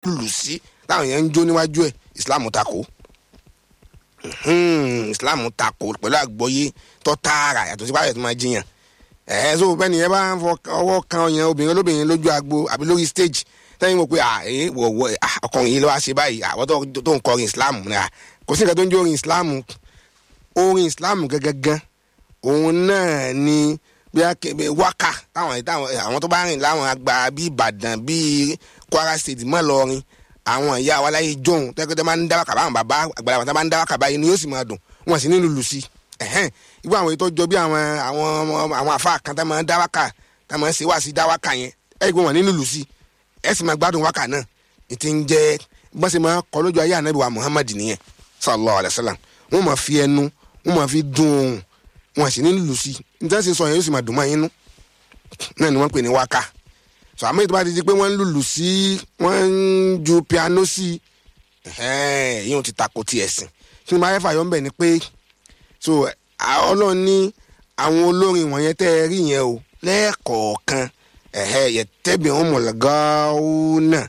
lù sí táwọn èèyàn ń jó níwájú ẹ̀ Islam tako Islam tako pẹ̀lú àgbọ́yé tó tààrà yàtọ̀ sí báyọ̀ tó máa jiyàn so bẹ́ẹ̀ ni ẹ bá ń fọ ọwọ́ kan ọyàn obìnrin olóbìnrin lójú agbo àbí lórí stage tẹ́yìn mọ̀ pé ọkùnrin yìí ló wá ṣe báyìí àwọn tó ń kọrin Islam kò sí nǹkan tó ń jẹ́ orin Islam gẹ́gẹ́gẹ́ òun náà ni bí wákà àwọn tó bá rìn láwọn àgbà bíi Ìbàdàn bíi Kwara State mọ́ lọ́rin àwọn ìyá wa láyé jọ̀hún tẹ́kọ̀tẹ́ máa ń dá wákà báwọn bàbá àgbàlagbà tó máa ń dá wákà báyìí ni yóò sì máa dùn wọn sì nílùú lù sí ibú àwọn ètò jọ bí àwọn àfáà kan tá máa ń dá wákà tá máa ń ṣe wá sí dá wákà yẹn gbọ́n wọn nílùú lù sí ẹ sì máa gbádùn wákà náà ètí ń jẹ́ bọ́n ṣe máa kọ́ lójú ayé ànábì wa Muhammad nìyẹn sallallahu alaihi wasallam wọ́n máa fi ẹnu wọ́n máa fi dùn ohùn wọn sì nílùú sí níta ṣe sọ yẹn yóò sì máa dùn máa yín nú náà ni wọ́n pè ní wákà so àmọ́ ètò bá ti di pé wọ́n ń lùlù sí wọ́n ń ju piano sí yíyan ti tako ti ẹ̀sìn kí ni máa fẹ́ fàyọ́ ń bẹ̀ ni pé so Ọlọ́run ní àwọn olórin wọ̀nyẹn tẹ́ ẹ rí yẹn o lẹ́ẹ̀kọ̀ọ̀kan yẹtẹ́bi wọn mọ̀lẹ́gáwó náà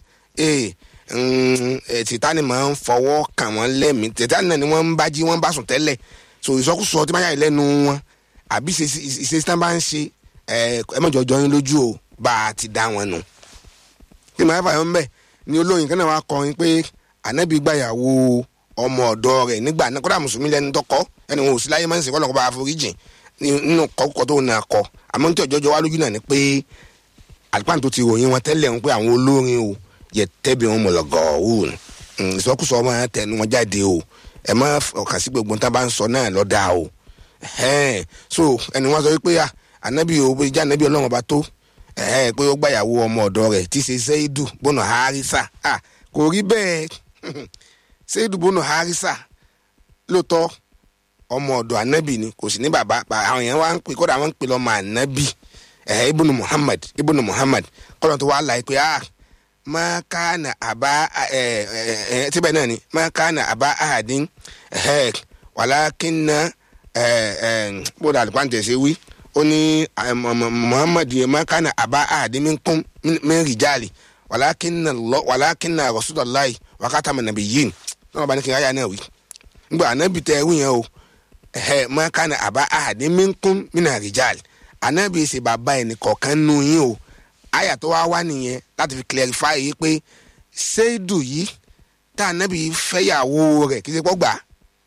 tìtánì máa ń fọwọ́ kàn wọ́n lẹ́mìí tìtánì náà ni wọ́n ń bá jí wọ́n bá sùn tẹ́lẹ̀ so ìsọkúsọ tí máa yà lẹ́nu wọn àbí ìṣesí tán bá ń ṣe ẹ mọ̀jọ jọ yín lójú o bá a ti dá wọn nù. kí ni màá fà yọ ń bẹ̀ ni olóyin kan náà wá kọrin pé ànábì gbàyàwó ọmọ ọ̀dọ́ rẹ̀ nígbà náà kódà mùsùlùmí lẹ́nu tọkọ ẹni wọn ò sí láyé máa ń sè kọ́lọ́kọ́ bá a foríjìn nínú kọ́kọ́ tó nà kọ àmọ́ ní tí ọjọ́jọ́ wá lójú náà ni pé àlùpàá tó ti ròyìn wọn tẹ́lẹ̀ ń pé àwọn olórin o yẹ tẹ́bi wọn mọ̀lọ́gọ́ òun ìsọkúsọ wọn tẹnu wọn jáde o ẹ má ọkàn sí gbogbo tá a bá ń sọ náà lọ́dà o so ẹni wọn sọ wípé ànábì o bóyá ànábì Ọlọ́run ọba tó pé ó gbàyàwó ọmọ ọ̀dọ́ rẹ̀ tí ṣe Seidu bọ́nà Harisa kò rí bẹ́ẹ̀ Seidu bọ́nà Harisa lóòótọ́ ọmọ ọ̀dọ̀ ànábì ni kò sì ní bàbá àwọn èèyàn wá ń pè kódà wọ́n ń pè lọ́mọ ànábì ibùnú Muhammad kọ́lọ́n tó wá láì pé makana aba tíbẹ̀ náà ni makana aba ahadin walakinna bóda àlùpàǹtẹ̀ ṣe wí ó ní Muhammad yẹ makana aba ahadin min rijali walakinna rasulullahi wa khataman nabiyyin náà bá ní kí n ráyà náà wí nígbà ànábì tẹ ẹrú yẹn o makana aba ahadin minkum min rijali ànábì ṣe bàbá ẹnì kọ̀ọ̀kan nù yín o àyà tó wá nìyẹn láti fi clarify yìí pé Seidu yìí tá ànábì fẹ́yàwó rẹ̀ kí ṣe pọ́ gbà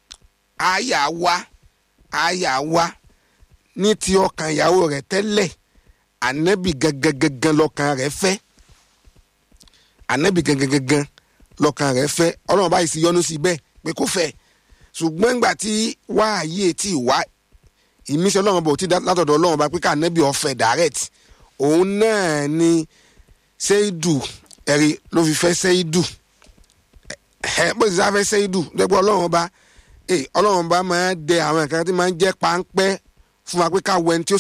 àyà wá ní ti ọkàn ìyàwó rẹ̀ tẹ́lẹ̀ ànábì gangan lọ́kàn rẹ̀ fẹ́ ànábì gangan lọ́kàn rẹ̀ fẹ́ Ọlọ́run báyìí sì yọ́nú sí bẹ́ẹ̀ pé kó fẹ́ ṣùgbọ́n ìgbà tí wáàyè tí wá ìmísí Ọlọ́run bò tí látọ̀dọ̀ Ọlọ́run bá pé ká ànábì ọ̀fẹ́ direct òun náà ni Seidu ẹ̀rí ló fi fẹ́ Seidu bó ti sá fẹ́ Seidu lẹ́gbẹ́ Ọlọ́run bá máa dẹ àwọn nǹkan tí máa ń jẹ́ páńpẹ́ fún wa pé ká wẹ́n tí ó